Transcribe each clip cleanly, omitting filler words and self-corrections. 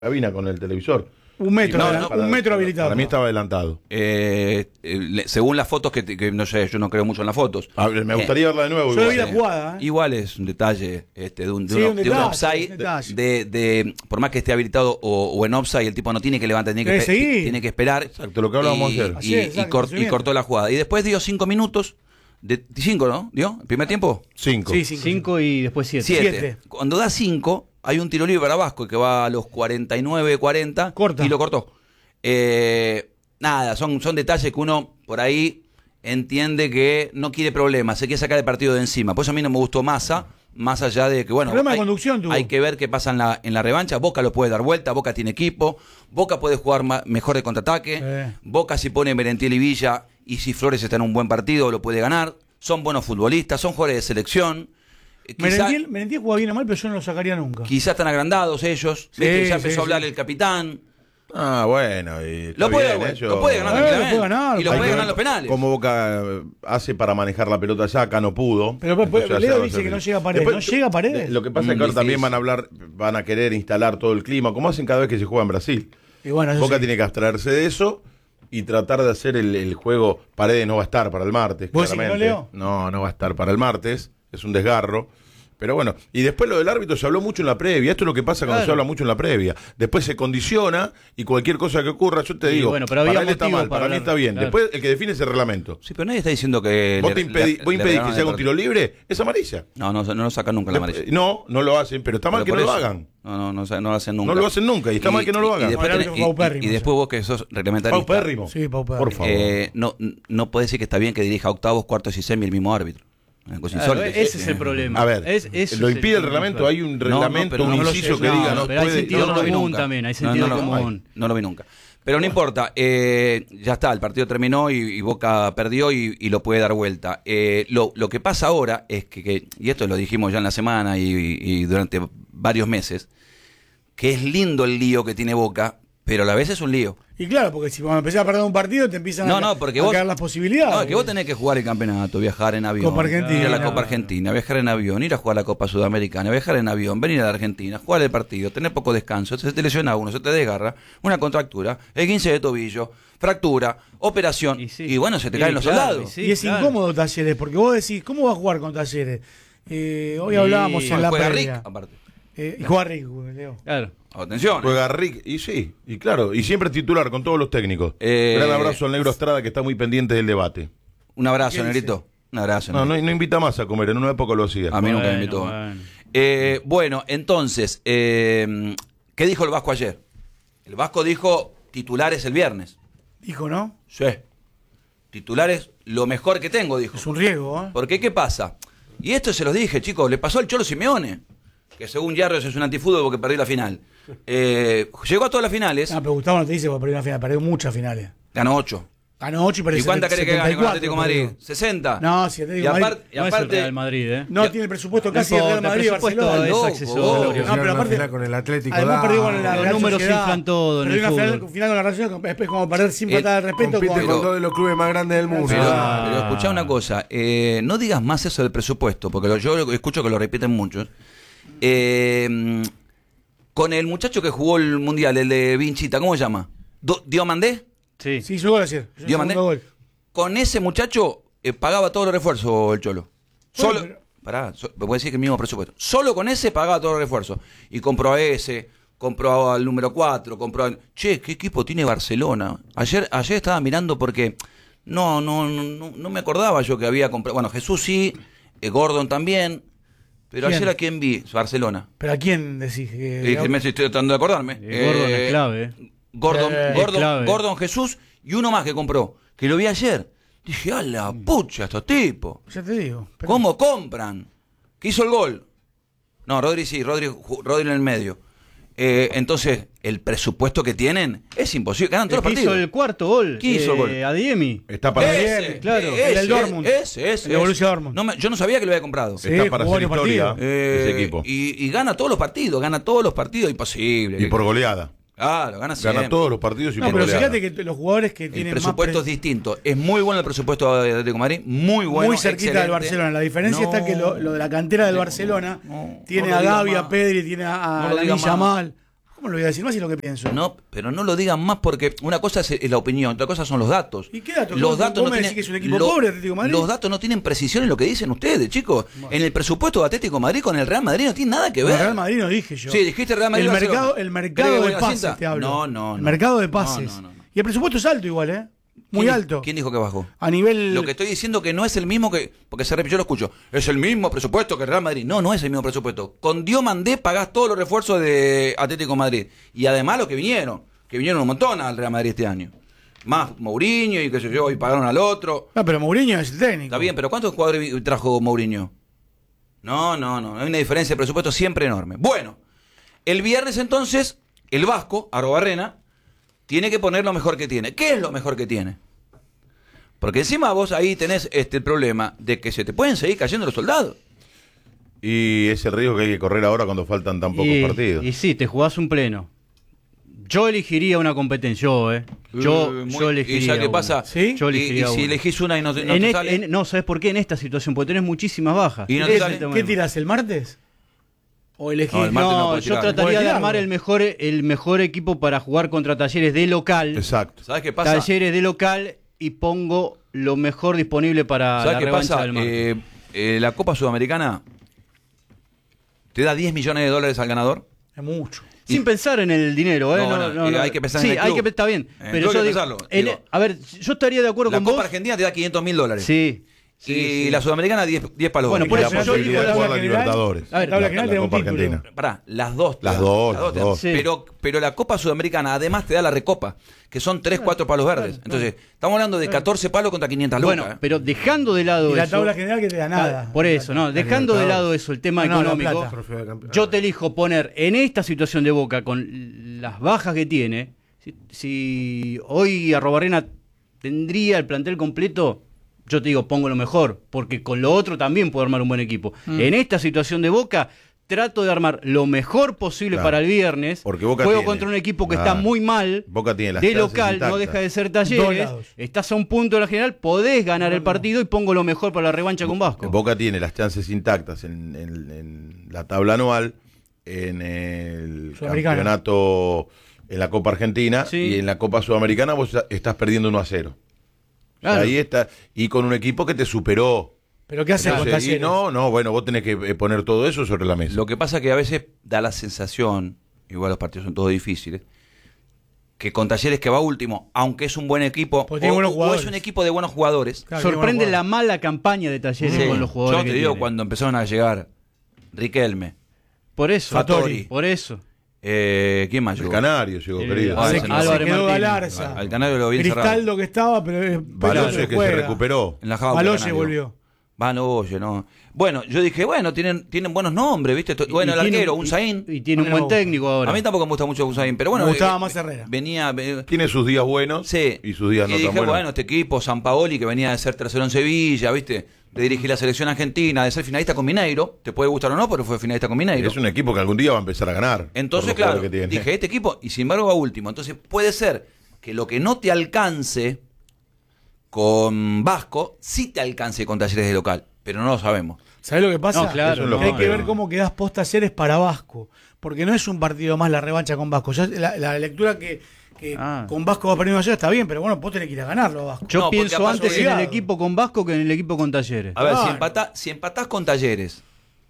cabina con el televisor. Un metro habilitado. Para mí estaba adelantado. Según las fotos, que no sé, yo no creo mucho en las fotos. Me gustaría verla de nuevo. Yo vi la jugada. Igual es un detalle de un offside. Por más que esté habilitado o en offside, el tipo no tiene que levantar, tiene que esperar. Exacto, lo que hablábamos ayer. Y cortó la jugada. Y después dio 5 minutos. 5, ¿no? ¿Dio? ¿El primer tiempo? 5. Sí, 5 y después 7. 7. Cuando da 5, hay un tiro libre para Vasco que va a los 49, 40 y lo cortó. Nada, son detalles que uno por ahí entiende que no quiere problemas, se quiere sacar el partido de encima. Por eso a mí no me gustó Massa, más allá de que, bueno, problema de conducción tuvo. Hay que ver qué pasa en la revancha. Boca lo puede dar vuelta, Boca tiene equipo, Boca puede jugar mejor de contraataque, Boca si pone Merentiel y Villa y si Flores está en un buen partido lo puede ganar. Son buenos futbolistas, son jugadores de selección. Merentiel juega bien o mal, pero yo no lo sacaría nunca. Quizás están agrandados ellos. Ya empezó a hablar el capitán. Bueno. Lo puede ganar y lo puede ganar los penales. Como Boca hace para manejar la pelota allá, acá no pudo. Pero Leo dice que no llega a Paredes. ¿No llega a Paredes? Lo que pasa es que ahora también van a querer instalar todo el clima, como hacen cada vez que se juega en Brasil. Y bueno, Boca tiene que abstraerse de eso y tratar de hacer el juego. Paredes no va a estar para el martes, ¿Vos claramente. decís que no, Leo? No va a estar para el martes. Es un desgarro. Pero bueno, y después lo del árbitro se habló mucho en la previa. Esto es lo que pasa cuando se habla mucho en la previa. Después se condiciona y cualquier cosa que ocurra, yo te digo, bueno, pero para él está mal, para mí está bien. Claro. Después el que define es el reglamento. Sí, pero nadie está diciendo que... ¿Vos impedís que se haga un tiro libre? Es amarilla. No lo sacan nunca la amarilla. No lo hacen, pero está mal que no lo hagan. No lo hacen nunca. No lo hacen nunca y está mal que no lo hagan. Y después vos que sos reglamentariista. Paupérrimo. Sí, paupérrimo. Por favor. No puede decir que está bien que dirija octavos, cuartos y semi el mismo árbitro. Claro, ese es el problema. A ver, lo impide el reglamento. Hay un reglamento, un inciso que diga no pero puede. Hay sentido común también, hay sentido común. No lo vi nunca. Pero no importa, ya está, el partido terminó y Boca perdió y lo puede dar vuelta. Lo que pasa ahora es que, y esto lo dijimos ya en la semana y durante varios meses, que es lindo el lío que tiene Boca, pero a la vez es un lío. Y claro, porque si cuando empezás a perder un partido te empiezan a caer las posibilidades. No, que vos tenés que jugar el campeonato, viajar en avión, Copa Argentina, ir a la Copa Argentina, viajar en avión, ir a jugar la Copa Sudamericana, viajar en avión, venir a la Argentina, jugar el partido, tener poco descanso, se te lesiona uno, se te desgarra, una contractura, el 15 de tobillo, fractura, operación, y bueno, se te caen los soldados. Y es incómodo Talleres, porque vos decís, ¿cómo va a jugar con Talleres? Hoy hablábamos en la previa. Rick, aparte. Y juega Rick, Leo. Claro. Atención. Juega Rick, y sí, y claro, y siempre titular con todos los técnicos. Gran abrazo al Negro Estrada que está muy pendiente del debate. Un abrazo, Negrito. Un abrazo. No invita más a comer, en una época lo hacía. A mí nunca me invitó. Bueno, entonces, ¿qué dijo el Vasco ayer? El Vasco dijo titulares el viernes. Dijo, ¿no? Sí. Titulares lo mejor que tengo, dijo. Es un riesgo, ¿eh? Porque, ¿qué pasa? Y esto se los dije, chicos, le pasó al Cholo Simeone, que según Yarros es un antifútbol porque perdió la final. Llegó a todas las finales. Pero Gustavo no te dice porque perdió una final, perdió muchas finales. Ganó 8. Ganó 8 y perdió. ¿Y cuántas crees que gane con Atlético Madrid? ¿60? No, si Atlético Madrid. Y aparte, no es el Real Madrid, no tiene el presupuesto casi el Real Madrid y Barcelona. Es accesorio. No, pero aparte con el Atlético. Además perdió con la los números se inflan todo en el fútbol. Final con la Ración, es como perder sin falta de respeto. Compite con todos los clubes más grandes del mundo. Pero escuchá una cosa, no digas más eso del presupuesto, porque yo escucho que lo repiten muchos. Con el muchacho que jugó el Mundial, el de Vinchita, ¿cómo se llama? ¿Diomandé? Sí, hizo gol ayer. Diomandé. Con ese muchacho pagaba todos los refuerzos el Cholo. Solo, me puede decir que el mismo presupuesto. Solo con ese pagaba todos los refuerzos. Y compró a ese, compró al número 4, compró a... Che, ¿qué equipo tiene Barcelona? Ayer estaba mirando porque no me acordaba yo que había comprado... Bueno, Jesús sí, Gordon también... Pero ¿Quién? ayer a quién vi, Barcelona. ¿Pero a quién decís? Me estoy tratando de acordarme. Gordon es clave. Gordon, Jesús y uno más que compró. Que lo vi ayer. Dije, a la pucha, estos tipos. Ya te digo. ¿Cómo compran? ¿Qué hizo el gol? No, Rodri sí, Rodri en el medio. Entonces, el presupuesto que tienen es imposible. Ganan todos los partidos. Hizo el cuarto gol. ¿Quién hizo el gol? Adiemi. Está para claro. El del Dortmund. El Borussia Dortmund. Yo no sabía que lo había comprado. Sí, está para hacer historia ese equipo. Y gana todos los partidos, imposible. Y por goleada. Claro, gana siempre. Gana todos los partidos y por pero goleada. fíjate que los jugadores que tienen el presupuesto es distinto. Es muy bueno el presupuesto de Atlético de Madrid, muy bueno. Muy cerquita excelente. del Barcelona. La diferencia está que lo de la cantera del Barcelona tiene a Gavi, a Pedri, tiene a Lamine Yamal. ¿Cómo lo voy a decir más y lo que pienso? No, pero no lo digan más porque una cosa es la opinión, otra cosa son los datos. ¿Y qué datos? Los datos ¿Vos no me tienen, decís que es un equipo pobre, Atlético de Madrid? los datos no tienen precisión en lo que dicen ustedes, chicos. Bueno. En el presupuesto de Atlético de Madrid con el Real Madrid no tiene nada que ver. El Real Madrid no dije yo. Sí, dijiste Real Madrid. El mercado de pases te hablo. No. El mercado de pases. No. Y el presupuesto es alto igual, ¿eh? Muy alto. ¿Quién dijo que bajó? A nivel... Lo que estoy diciendo que no es el mismo que... Porque yo lo escucho. Es el mismo presupuesto que el Real Madrid. No es el mismo presupuesto. Con Diomandé pagás todos los refuerzos de Atlético de Madrid. Y además los que vinieron un montón al Real Madrid este año. Más Mourinho y qué sé yo, y pagaron al otro. No, pero Mourinho es el técnico. Está bien, pero ¿cuántos jugadores trajo Mourinho? No. Hay una diferencia de presupuesto siempre enorme. Bueno, el viernes entonces, el Vasco, Arrobarrena, tiene que poner lo mejor que tiene. ¿Qué es lo mejor que tiene? Porque encima vos ahí tenés el problema de que se te pueden seguir cayendo los soldados. Y es el riesgo que hay que correr ahora cuando faltan tan pocos partidos. Y sí, te jugás un pleno. Yo elegiría una competencia, yo elegiría. ¿Y sabes qué pasa? ¿Sí? Yo elegiría y si una. elegís una y no te sale. No, ¿sabes por qué? En esta situación, porque tenés muchísimas bajas. Y no te sale. ¿Qué tirás, el martes? ¿O elegís? No, el martes no puede yo tirar. trataría de ¿Puede armar el mejor equipo para jugar contra Talleres de local. Exacto. ¿Sabes qué pasa? Talleres de local y pongo lo mejor disponible para ¿Sabes la qué revancha pasa? del martes. La Copa Sudamericana te da $10 millones al ganador. Es mucho. Sin pensar en el dinero, ¿eh? No, hay que pensar en el hay club. que está bien. Pero yo digo, a ver, yo estaría de acuerdo La con Copa vos. Argentina te da $500.000. Sí. Y la Sudamericana 10 palos. Bueno, por Y la eso yo posibilidad digo de la jugar la general. Libertadores. A ver, la tabla general te da un Copa título. Argentina. Pará, las dos. Las dos. Sí. Pero la Copa Sudamericana además te da la Recopa, que son 3-4 palos verdes. Entonces, estamos hablando de 14 palos contra 500 lucas. Bueno, pero dejando de lado Y la eso. tabla general que te da nada. Por eso, no, dejando de lado eso, el tema No, la económico, plata. Trofeo de campeón. yo te elijo poner en esta situación de Boca, con las bajas que tiene, si hoy Arrobarrena tendría el plantel completo, yo te digo, pongo lo mejor, porque con lo otro también puedo armar un buen equipo. En esta situación de Boca, trato de armar lo mejor posible Claro. para el viernes. Porque Boca juego tiene. contra un equipo que Claro. está muy mal. Boca tiene las de chances local, intactas. no deja de ser Dos Talleres. lados. Estás a un punto de la general, podés ganar el partido y pongo lo mejor para la revancha con Vasco. Boca tiene las chances intactas en la tabla anual, en el Sudamericana. campeonato, en la Copa Argentina, Sí. y en la Copa Sudamericana vos estás perdiendo 1-0. Claro. Ahí está, y con un equipo que te superó. ¿Pero qué haces con Entonces, y Talleres? bueno, vos tenés que poner todo eso sobre la mesa. Lo que pasa que a veces da la sensación, igual los partidos son todos difíciles, que con Talleres que va último, aunque es un buen equipo, Porque tiene buenos o jugadores. es un equipo de buenos jugadores. Claro, Sorprende qué la bueno mala campaña de Talleres Sí. con los jugadores. Yo te que digo, tiene. cuando empezaron a llegar Riquelme, Por eso. Fattori. Por eso. ¿quién más El llegó? Canario llegó, querido. Ah, Se, ese se no. Álvarez quedó Martínez. Galarza. Al Canario lo vi encerrado. Cristaldo que estaba, pero Baloyes que se recuperó. En la jaula. Baloyes Canario. volvió. Baloyes, no. Bueno, yo dije, bueno, tienen buenos nombres, ¿viste? Bueno, Y el tiene- arquero, un Zain. Y tiene un A mí buen me gusta. técnico ahora. A mí tampoco me gusta mucho un Zain, pero bueno. Me gustaba más Herrera. Venía. Tiene sus días buenos Sí. y sus días no dije, tan buenos. bueno, este equipo, Sampaoli, que venía de ser tercero en Sevilla, ¿viste? De dirigir la selección argentina, de ser finalista con Mineiro. Te puede gustar o no, pero fue finalista con Mineiro. Es un equipo que algún día va a empezar a ganar. Entonces, por los claro, jugadores que tiene. dije, este equipo, y sin embargo va último. Entonces puede ser que lo que no te alcance con Vasco, sí te alcance con Talleres de local, pero no lo sabemos. ¿Sabés lo que pasa? No, claro, Eso es lo Que hay que que veo. ver cómo quedás post Talleres para Vasco. Porque no es un partido más la revancha con Vasco. Ya la lectura que con Vasco va perdiendo ayer está bien, pero bueno, vos tenés que ir a ganarlo a Vasco. Yo No, porque pienso aparte- antes en el Cuidado. equipo con Vasco que en el equipo con Talleres. A ver, Claro. si empatás con Talleres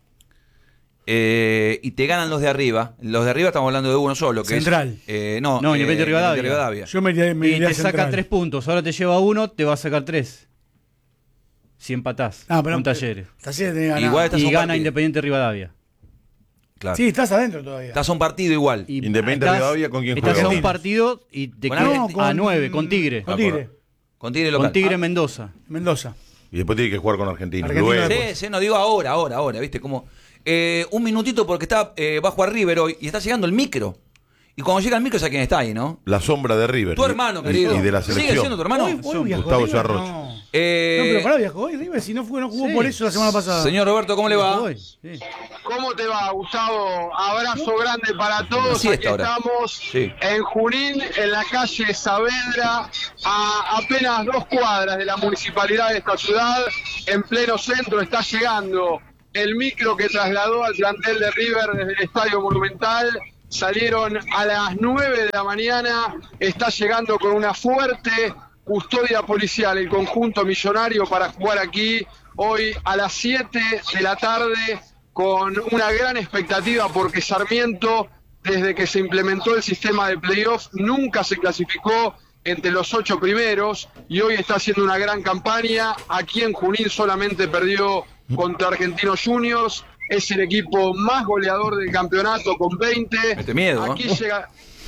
y te ganan los de arriba estamos hablando de uno solo, que Central. es... No, Independiente Rivadavia. Yo me Y iría te saca Central. 3 puntos. Ahora te lleva 1, te va a sacar 3. Si empatás Ah, pero con Talleres. Talleres tenés que ganar. Igual estás a Y un gana partido. Independiente Rivadavia. Claro. Sí, estás adentro todavía. Estás a un partido igual. Y Independiente Rivadavia, ¿con quién estás juega? a un partido y te Con queda Argentina. a 9, con Tigre. Con Tigre. Con Tigre local. Con Tigre Mendoza. Mendoza. Y después tiene que jugar con Argentina. Argentina Luego. después. Sí, no digo ahora, ¿viste? Como un minutito porque está va a jugar River hoy y está llegando el micro. Y cuando llega el micro, ¿sabes quién está ahí, no? La sombra de River. Tu hermano, Y- querido. Y de la ¿Sigue selección. siendo tu hermano? Hoy viajó Gustavo River, Yarroch. no. No, Eh, pero pará, viajó hoy River, si no jugó Sí. por eso la semana pasada. Señor Roberto, ¿cómo le va? Hoy, sí. ¿Cómo te va, Gustavo? Abrazo grande para todos. Así Aquí está ahora. estamos Sí. en Junín, en la calle Saavedra, a apenas 2 cuadras de la municipalidad de esta ciudad. En pleno centro está llegando el micro que trasladó al plantel de River desde el Estadio Monumental salieron a las 9 de la mañana, está llegando con una fuerte custodia policial el conjunto millonario para jugar aquí hoy a las 7 de la tarde con una gran expectativa porque Sarmiento, desde que se implementó el sistema de playoff, nunca se clasificó entre los 8 primeros y hoy está haciendo una gran campaña. Aquí en Junín solamente perdió contra Argentinos Juniors, es el equipo más goleador del campeonato con 20. Mete miedo, aquí ¿no? llega...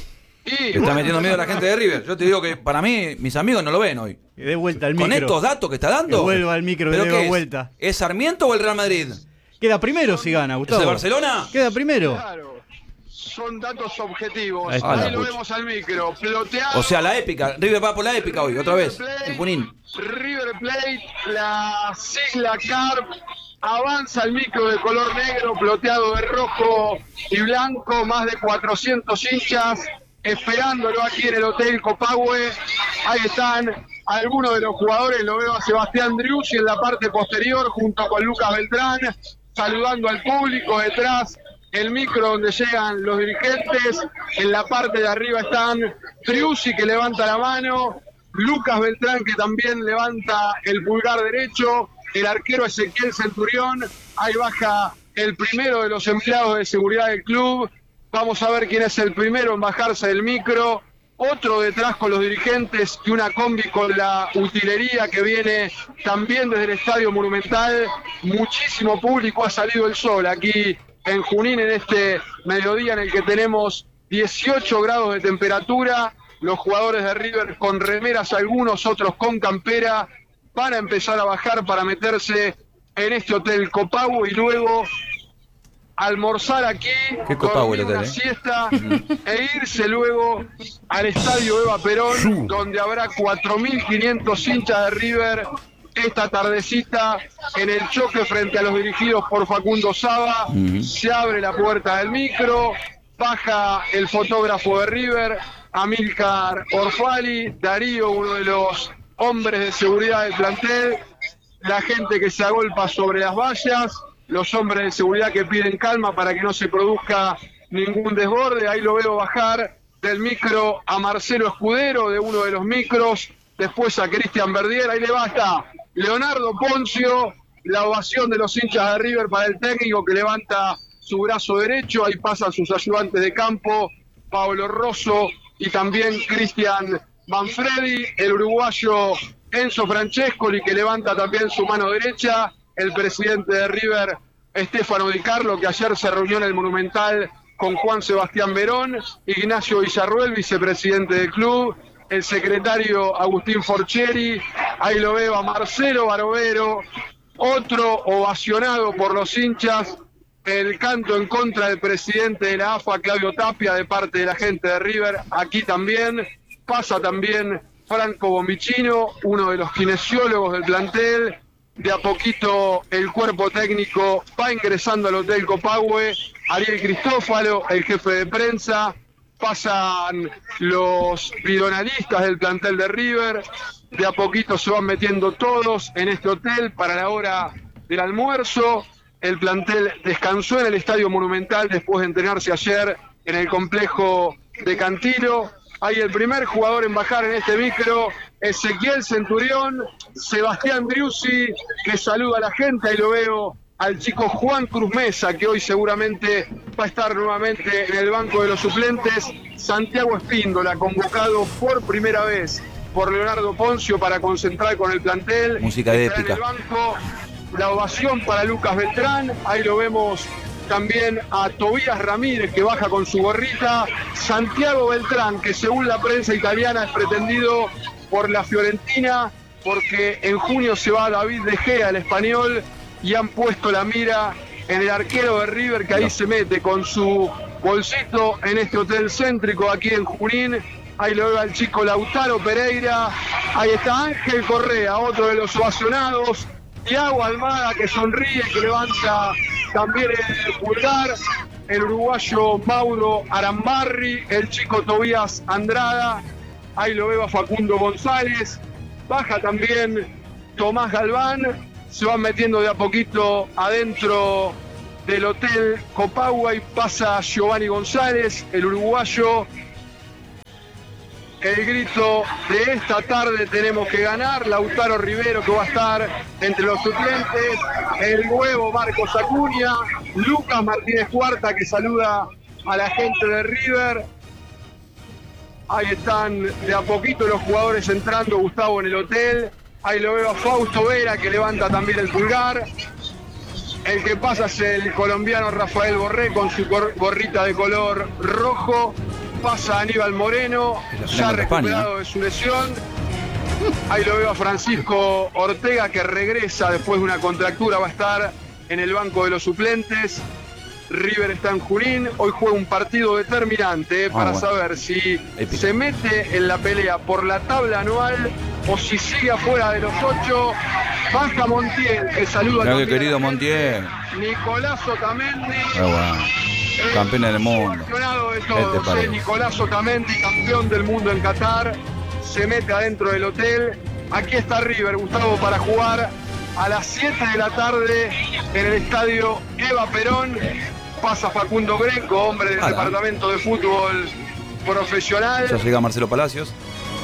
Le está metiendo miedo a la gente de River. Yo te digo que para mí, mis amigos no lo ven hoy. Que dé vuelta al micro. Con estos datos que está dando. Que vuelva al micro, que ¿Pero dé qué es? vuelta. ¿Es Sarmiento o el Real Madrid? Queda primero si gana, Gustavo. ¿Es el Barcelona? Queda primero. Claro, son datos objetivos. Ahí está. Ahí lo vemos al micro, ploteado. O sea, la épica. River va por la épica hoy, otra vez. En Junín. River Plate, la sigla CARP, avanza el micro de color negro, ploteado de rojo y blanco, más de 400 hinchas esperándolo aquí en el Hotel Copahue. Ahí están algunos de los jugadores, lo veo a Sebastián Driussi en la parte posterior junto con Lucas Beltrán, saludando al público. Detrás el micro donde llegan los dirigentes, en la parte de arriba están Driussi que levanta la mano, Lucas Beltrán que también levanta el pulgar derecho, el arquero Ezequiel Centurión, ahí baja el primero de los empleados de seguridad del club. Vamos a ver quién es el primero en bajarse del micro. Otro detrás con los dirigentes y una combi con la utilería que viene también desde el Estadio Monumental. Muchísimo público, ha salido el sol aquí en Junín en este mediodía en el que tenemos 18 grados de temperatura. Los jugadores de River con remeras, algunos otros con campera, van a empezar a bajar para meterse en este Hotel Copahue y luego almorzar aquí, dormir una siesta e irse luego al Estadio Eva Perón, donde habrá 4.500 hinchas de River esta tardecita en el choque frente a los dirigidos por Facundo Saba. Se abre la puerta del micro, baja el fotógrafo de River, Amílcar Orfali, Darío, uno de los hombres de seguridad del plantel, la gente que se agolpa sobre las vallas, los hombres de seguridad que piden calma para que no se produzca ningún desborde. Ahí lo veo bajar del micro a Marcelo Escudero de uno de los micros, después a Cristian Verdier, ahí le va hasta Leonardo Poncio, la ovación de los hinchas de River para el técnico que levanta su brazo derecho, ahí pasan sus ayudantes de campo, Pablo Rosso y también Cristian Manfredi, el uruguayo Enzo Francescoli que levanta también su mano derecha, el presidente de River, Estefano Di Carlo, que ayer se reunió en el Monumental con Juan Sebastián Verón, Ignacio Villarruel, vicepresidente del club, el secretario Agustín Forcheri, ahí lo veo a Marcelo Barovero, otro ovacionado por los hinchas, el canto en contra del presidente de la AFA, Claudio Tapia, de parte de la gente de River, aquí también, pasa también Franco Bombicino, uno de los kinesiólogos del plantel. De a poquito el cuerpo técnico va ingresando al Hotel Copahue, Ariel Cristófalo, el jefe de prensa, pasan los bidonalistas del plantel de River, de a poquito se van metiendo todos en este hotel para la hora del almuerzo. El plantel descansó en el Estadio Monumental después de entrenarse ayer en el complejo de Cantilo. Hay el primer jugador en bajar en este micro, Ezequiel Centurión, Sebastián Driussi, que saluda a la gente, ahí lo veo al chico Juan Cruz Mesa, que hoy seguramente va a estar nuevamente en el banco de los suplentes, Santiago Espíndola, convocado por primera vez por Leonardo Poncio para concentrar con el plantel. Música de épica. En el banco, la ovación para Lucas Beltrán, ahí lo vemos también a Tobías Ramírez que baja con su gorrita, Santiago Beltrán que según la prensa italiana es pretendido por la Fiorentina porque en junio se va David De Gea, el español, y han puesto la mira en el arquero de River que ahí se mete con su bolsito en este hotel céntrico aquí en Junín. Ahí lo veo al chico Lautaro Pereira, ahí está Ángel Correa, otro de los ovacionados, Thiago Almada que sonríe, que levanta también el pulgar, el uruguayo Mauro Arambarri, el chico Tobías Andrada, ahí lo veo a Facundo González, baja también Tomás Galván, se van metiendo de a poquito adentro del Hotel Copahue pasa Giovanni González, el uruguayo. El grito de esta tarde: tenemos que ganar. Lautaro Rivero, que va a estar entre los suplentes. El nuevo Marcos Acuña. Lucas Martínez Cuarta, que saluda a la gente de River. Ahí están de a poquito los jugadores entrando, Gustavo, en el hotel. Ahí lo veo a Fausto Vera, que levanta también el pulgar. El que pasa es el colombiano Rafael Borré con su gorrita de color rojo. Pasa Aníbal Moreno, ya recuperado de su lesión. Ahí lo veo a Francisco Ortega, que regresa después de una contractura, va a estar en el banco de los suplentes. River está en Junín, hoy juega un partido determinante para saber si se mete en la pelea por la tabla anual o si sigue afuera de los 8. Baja Montiel, que saluda a querido Montiel. Nicolás Otamendi. Campeón del mundo. De todos, Nicolás Otamendi, campeón del mundo en Qatar, se mete adentro del hotel. Aquí está River, Gustavo, para jugar a las 7 de la tarde en el estadio Eva Perón. Pasa Facundo Greco, hombre del departamento de fútbol profesional. Ya llega Marcelo Palacios.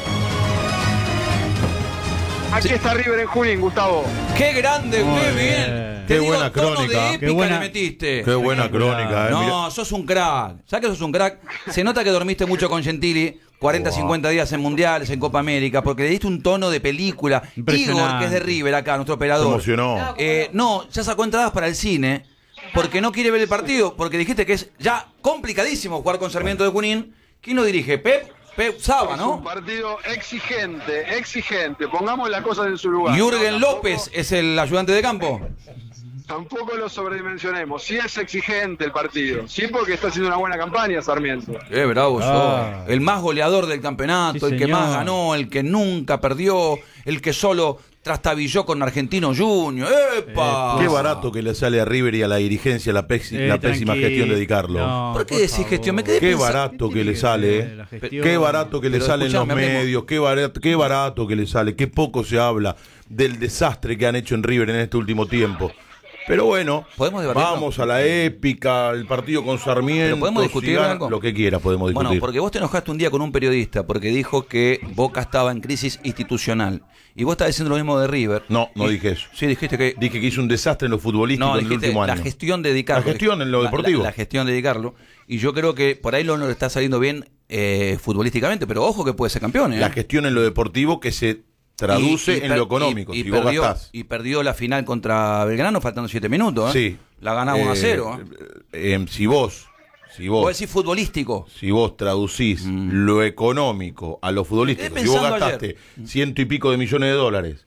Aquí está River en Junín, Gustavo. ¡Qué grande! ¡Qué bien! Qué buena crónica. Qué buena le metiste. Qué buena crónica. No, mirá. sos un crack. ¿Sabes que sos un crack? Se nota que dormiste mucho con Gentili. 40, 50 días en Mundiales, en Copa América, porque le diste un tono de película. Igor, que es de River acá, nuestro operador. Se emocionó. No, ya sacó entradas para el cine, porque no quiere ver el partido, porque dijiste que es ya complicadísimo jugar con Sarmiento de Junín. ¿Quién lo dirige? Pep Saba, ¿no? Es un partido exigente. Pongamos las cosas en su lugar. Jürgen López es el ayudante de campo. Tampoco lo sobredimensionemos. Sí es exigente el partido. Sí, porque está haciendo una buena campaña Sarmiento. Qué bravo sos. El más goleador del campeonato, Sí, el que señor. más ganó, el que nunca perdió, el que solo trastabilló con Argentino Junior. ¡Epa! Qué barato que le sale a River y a la dirigencia la pésima tranquilo. gestión de dedicarlo. No, ¿Por qué por decís favor. gestión? Me quedé Qué pensando. barato que le sale, La gestión. qué barato que le Pero sale en los escuchame, hablemos. medios, qué barato que le sale, qué poco se habla del desastre que han hecho en River en este último tiempo. Pero bueno, ¿Podemos debatirlo? vamos a la épica, el partido con Sarmiento. ¿Pero podemos discutir algo? Lo que quiera podemos discutir. Bueno, porque vos te enojaste un día con un periodista porque dijo que Boca estaba en crisis institucional. Y vos estás diciendo lo mismo de River. No dije eso. Sí, dijiste que... Dije que hizo un desastre en lo futbolístico No, en el dijiste último año. la gestión de dedicarlo. La gestión en lo deportivo. La gestión de dedicarlo. Y yo creo que por ahí no le está saliendo bien futbolísticamente, pero ojo que puede ser campeón. La gestión en lo deportivo que se traduce en lo económico. Si vos gastás. Y perdió la final contra Belgrano faltando 7 minutos. Sí. La ganaba 1-0. Si vos Vos decís futbolístico. Si vos traducís lo económico a lo futbolístico, Quedé si vos pensando gastaste 100 y pico de millones de dólares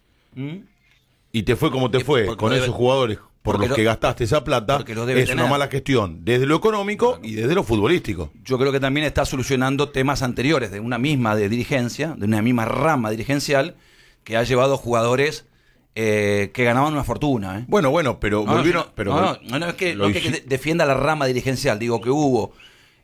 y te fue como te fue porque con lo esos debe- jugadores por porque los que gastaste esa plata, porque lo debe es una tener. mala gestión desde lo económico y desde lo futbolístico. Yo creo que también está solucionando temas anteriores de una misma de dirigencia, de una misma rama dirigencial, que ha llevado jugadores que ganaban una fortuna. Bueno, pero volvieron... No, es que defienda la rama dirigencial. Digo que hubo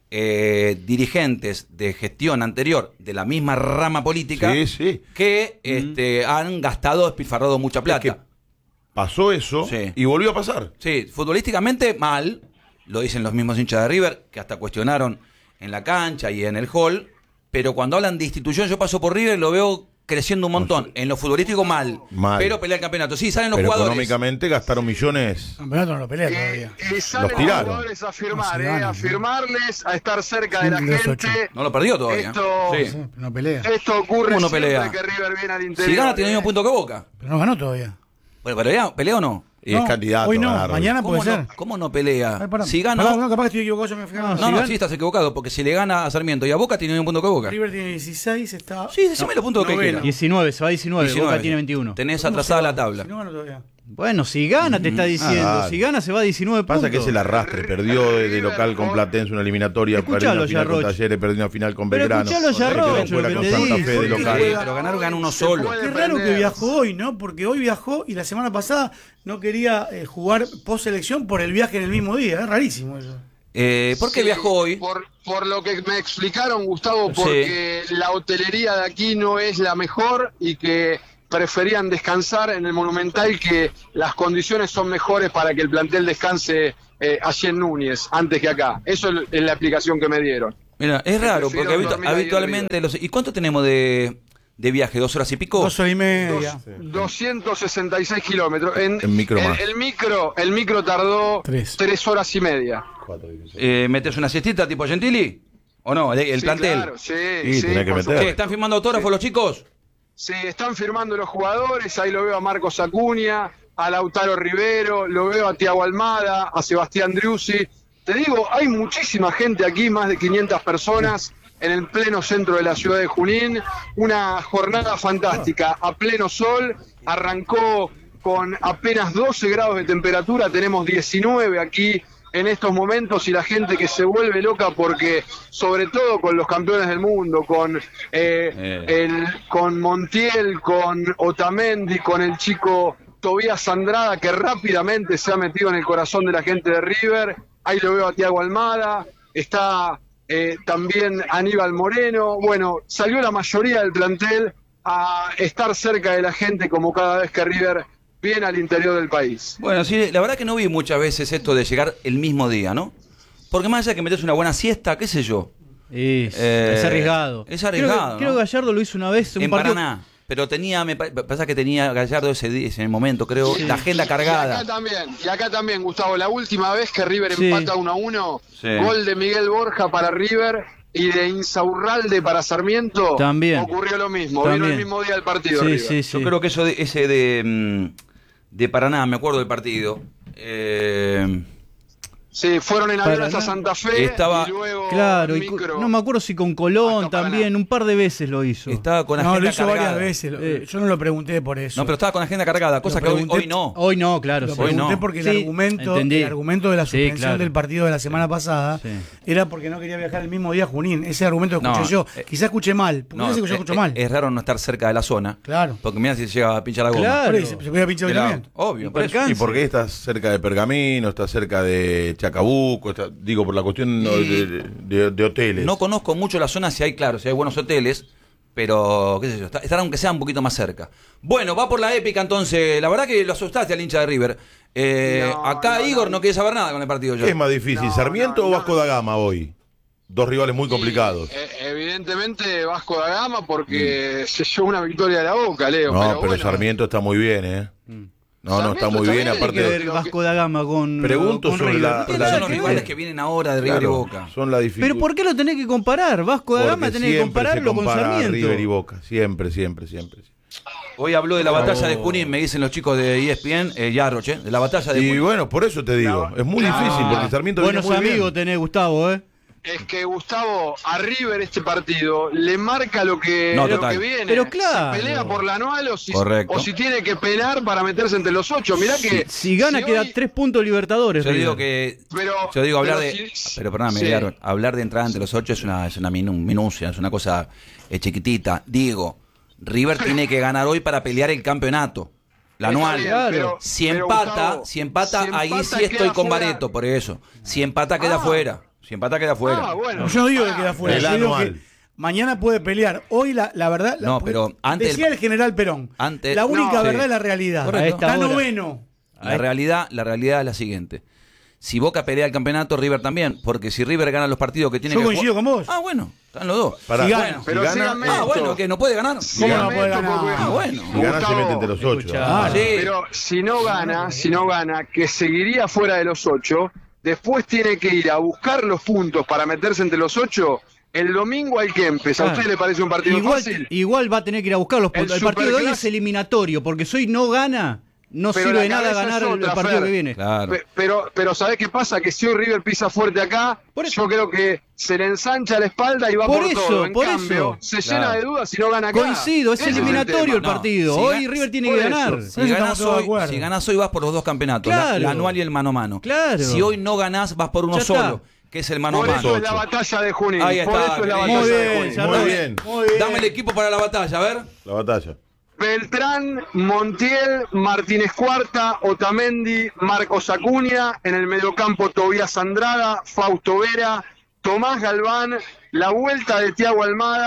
dirigentes de gestión anterior de la misma rama política Sí. que han gastado, despilfarrado mucha plata. Es que pasó eso Sí. y volvió a pasar. Sí, futbolísticamente mal, lo dicen los mismos hinchas de River, que hasta cuestionaron en la cancha y en el hall, pero cuando hablan de institución, yo paso por River y lo veo creciendo un montón. En lo futbolístico mal. Pero pelea el campeonato. Sí, salen los pero jugadores. económicamente gastaron millones. El campeonato no lo pelea todavía. Y salen los tiraron. jugadores a firmar, No se ganan, a firmarles, a estar cerca de la Los gente. 8. No lo perdió todavía. Esto- Sí. Sí, pero no pelea. Esto ocurre ¿Cómo no siempre pelea? que River viene al interior. Si gana, tiene el mismo punto que Boca. Pero no ganó todavía. Bueno, ¿pelea o no? Y es candidato. Hoy no, a ganar. mañana ¿Cómo puede ser. ¿Cómo no pelea? Ay, pará. Si gana... Pará, no, capaz que estoy equivocado, yo me fijé. No, sí, estás equivocado, porque si le gana a Sarmiento y a Boca, tiene el mismo punto que Boca. River tiene 16, está... Sí, decime los puntos que noveno. quiera. 19, se va 19, Boca tiene 21. Tenés atrasada la tabla. Si no gana todavía. Bueno, si gana, te está diciendo. dale. Si gana, se va a 19 puntos. Pasa que es el arrastre, perdió de local con Platense una eliminatoria, perdió Escuchalo, una final con Yarroch. Talleres, perdió una final con Pero Belgrano. escuchalo, Yarroch, Quedó fuera lo con que te Santa dice. Fe de local. Sí, pero ganar gana uno solo. puede Qué raro que prender. viajó hoy, ¿no? Porque hoy viajó y la semana pasada no quería jugar post-selección por el viaje en el mismo día. Es rarísimo eso. ¿Por qué Sí, viajó hoy? Por lo que me explicaron, Gustavo, porque la hotelería de aquí no es la mejor y que preferían descansar en el Monumental, que las condiciones son mejores para que el plantel descanse allí en Núñez, antes que acá. Eso es la explicación que me dieron. Mira, es raro, porque habitualmente... ¿Y cuánto tenemos de viaje? ¿2 horas y pico? 2 horas y media. 266 kilómetros. En micro más. El micro tardó 3 horas y media. ¿Metes una siestita tipo Gentili? ¿O no? ¿El plantel? Claro, sí, tenés que meter. ¿Qué, ¿están firmando autógrafos los chicos? Sí, están firmando los jugadores. Ahí lo veo a Marcos Acuña, a Lautaro Rivero, lo veo a Thiago Almada, a Sebastián Driussi. Te digo, hay muchísima gente aquí, más de 500 personas en el pleno centro de la ciudad de Junín. Una jornada fantástica, a pleno sol. Arrancó con apenas 12 grados de temperatura, tenemos 19 aquí en estos momentos, y la gente que se vuelve loca porque, sobre todo con los campeones del mundo, con Montiel, con Otamendi, con el chico Tobías Andrada, que rápidamente se ha metido en el corazón de la gente de River. Ahí lo veo a Thiago Almada, está también Aníbal Moreno. Bueno, salió la mayoría del plantel a estar cerca de la gente, como cada vez que River viene al interior del país. Bueno, sí, la verdad que no vi muchas veces esto de llegar el mismo día, ¿no? Porque más allá de que metes una buena siesta, qué sé yo. Es arriesgado. Es arriesgado. Creo que Gallardo lo hizo una vez en Paraná. Pero pasa que tenía Gallardo ese día, en el momento, creo, la agenda cargada. Y acá también, Gustavo, la última vez que River empata 1-1, gol de Miguel Borja para River y de Insaurralde para Sarmiento, también ocurrió lo mismo. Vino el mismo día del partido. Yo creo que ese de Paraná, me acuerdo del partido. Sí, fueron en avión hasta Santa Fe y luego micro. No me acuerdo si con Colón también, un par de veces lo hizo. Estaba con agenda lo hizo cargada. varias veces, yo no lo pregunté por eso. No, pero estaba con agenda cargada, cosa que hoy no. Hoy no, claro. Lo pregunté porque el argumento de la suspensión del partido de la semana pasada era porque no quería viajar el mismo día a Junín. Ese argumento que escuché yo. Quizás escuché mal. Yo escucho mal. Es raro no estar cerca de la zona. Claro. Porque mira si se llega a pinchar la goma. Claro. Se podía pinchar también. Obvio. ¿Y por qué estás cerca de Pergamino, estás cerca de Chacabuco? Digo, por la cuestión de hoteles. No conozco mucho la zona, si hay buenos hoteles, pero qué sé yo, estará aunque sea un poquito más cerca. Bueno, va por la épica entonces. La verdad que lo asustaste al hincha de River. Igor no quiere saber nada con el partido. ¿Qué es más difícil, Sarmiento o Vasco da Gama hoy? Dos rivales muy complicados. Evidentemente Vasco da Gama, porque se llevó una victoria de la Boca, Leo. No, pero Sarmiento está muy bien, No, está muy bien, aparte de Vasco da Gama con pregunto con sobre River. Son los rivales que vienen ahora de River y Boca. Son la dificultad. Pero ¿por qué lo tenés que comparar? Vasco da Gama tenés que compararlo con Sarmiento. River y Boca, siempre. Hoy habló de la batalla de Junín, me dicen los chicos de ESPN, Yarroch, de la batalla de Junín. Y bueno, por eso te digo, es muy difícil, porque Sarmiento viene muy bien. Buenos amigos tenés, Gustavo, Es que Gustavo, a River este partido le marca lo que viene. Pero claro, se pelea por la anual o si tiene que pelar para meterse entre los 8. Mirá que si gana queda 3 puntos Libertadores. Yo digo que hablar de entrar entre los 8 es una minucia, es una cosa chiquitita. Digo, River tiene que ganar hoy para pelear el campeonato. La anual. Si empata, ahí sí estoy con Bareto, por eso. Si empata queda fuera. Bueno. Yo no digo que queda fuera. Yo digo que mañana puede pelear. Hoy la verdad. Pero antes decía el general Perón. La única verdad es la realidad. Está noveno. La realidad es la siguiente. Si Boca pelea el campeonato, River también. Porque si River gana los partidos que tiene que jugar. Yo coincido con vos. Bueno, están los dos. Si gana. Que no puede ganar. ¿Cómo no puede ganar? Si gana se mete entre los 8. Pero si no gana, que seguiría fuera de los 8. Después tiene que ir a buscar los puntos para meterse entre los 8 el domingo al Kempes. ¿A usted le parece un partido fácil? Igual va a tener que ir a buscar los puntos. El partido de hoy es eliminatorio, porque si hoy no gana, no sirve de nada ganar el partido que viene. Claro. Pero ¿sabés qué pasa? Que si hoy River pisa fuerte acá, yo creo que se le ensancha la espalda y va por todo. En cambio, se llena de dudas si no gana acá. Coincido, es eliminatorio el partido. Hoy River tiene que ganar. Si ganás hoy vas por los dos campeonatos, la anual y el mano a mano. Claro. Si hoy no ganás vas por uno solo, que es el mano a mano. Por eso es la batalla de Junín. Ahí está. Muy bien. Dame el equipo para la batalla, a ver. La batalla. Beltrán, Montiel, Martínez Cuarta, Otamendi, Marcos Acuña, en el mediocampo Tobías Andrada, Fausto Vera, Tomás Galván, la vuelta de Thiago Almada,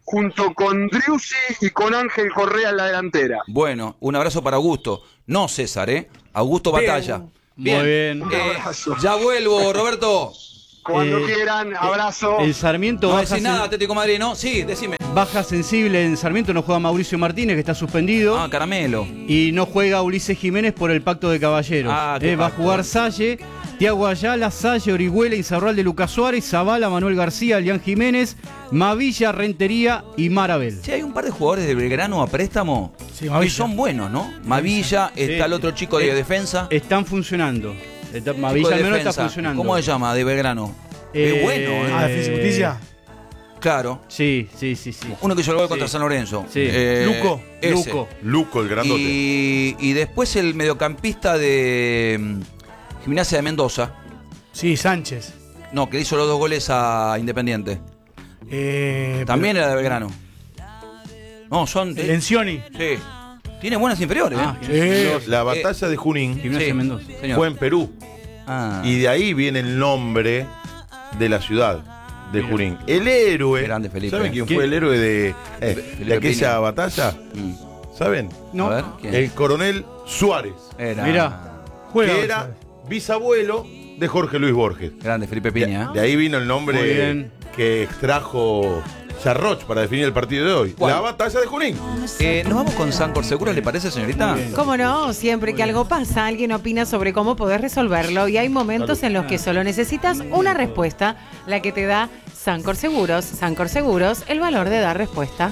junto con Driussi y con Ángel Correa en la delantera. Bueno, un abrazo para Augusto. No César, Augusto Batalla. Bien. Muy bien. Un abrazo. Ya vuelvo, Roberto. Cuando quieran, abrazo. El Sarmiento no decís nada, Atlético de Madrid, ¿no? Sí, decime. Baja sensible en Sarmiento, no juega Mauricio Martínez, que está suspendido. Ah, caramelo. Y no juega Ulises Jiménez por el pacto de caballeros. Va a jugar Salle, Tiago Ayala, Salle, Orihuela, Insaurralde, Lucas Suárez, Zavala, Manuel García, Alián Jiménez, Mavilla, Rentería y Marabel. Sí, hay un par de jugadores de Belgrano a préstamo que son buenos, ¿no? Mavilla, está el otro chico de defensa. Están funcionando. Mavilla al menos está funcionando. ¿Cómo se llama? De Belgrano. Es bueno, Defensa y Justicia. Claro. Sí. Uno que hizo el gol contra San Lorenzo. Sí. Luco, el grandote. Y después el mediocampista de Gimnasia de Mendoza. Sí, Sánchez. No, que hizo los 2 goles a Independiente. También era de Belgrano. No, son de Lencioni. Sí. Tiene buenas inferiores. La batalla de Junín Gimnasia de Mendoza. fue en Perú. Y de ahí viene el nombre de la ciudad de Junín. El héroe. Grande Felipe. ¿Saben quién fue el héroe de aquella Piña. batalla? ¿Saben? No. A ver, ¿quién? El coronel Suárez. Mirá. Que era bisabuelo de Jorge Luis Borges. Grande Felipe Piña. De ahí vino el Muy nombre bien. que extrajo Sarroch para definir el partido de hoy. ¿Cuál? La batalla de Junín. ¿Nos vamos con Sancor Seguros, le parece, señorita? ¿Cómo no? Siempre que algo pasa, alguien opina sobre cómo podés resolverlo y hay momentos en los que solo necesitas una respuesta, la que te da Sancor Seguros. Sancor Seguros, el valor de dar respuesta.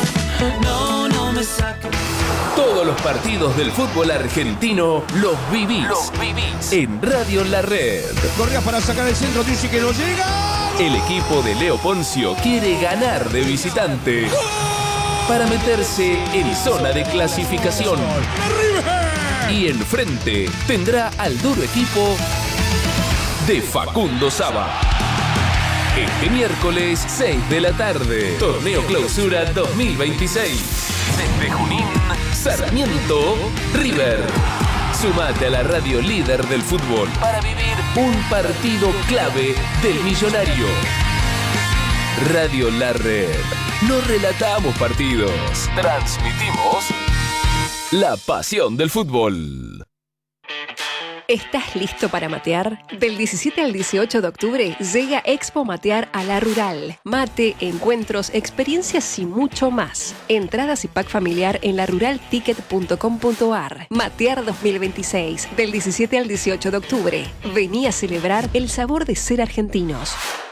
Todos los partidos del fútbol argentino los vivís en Radio La Red. Correa para sacar el centro, Driussi que no llega. El equipo de Leo Poncio quiere ganar de visitante para meterse en zona de clasificación. Y enfrente tendrá al duro equipo de Facundo Saba. Este miércoles 6 de la tarde, Torneo Clausura 2026. Desde Junín, Sarmiento, River. Sumate a la radio líder del fútbol para vivir un partido clave del millonario. Radio La Red. No relatamos partidos, transmitimos la pasión del fútbol. ¿Estás listo para matear? Del 17 al 18 de octubre llega Expo Matear a La Rural. Mate, encuentros, experiencias y mucho más. Entradas y pack familiar en laruralticket.com.ar. Matear 2026, del 17 al 18 de octubre. Vení a celebrar el sabor de ser argentinos.